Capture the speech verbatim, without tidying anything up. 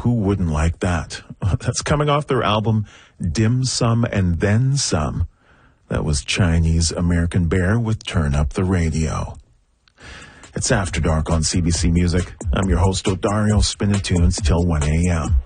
who wouldn't like that? That's coming off their album Dim Sum and Then Some. That was Chinese American Bear with Turn Up the Radio. It's After Dark on C B C Music. I'm your host, Odario, spinning tunes till one a.m.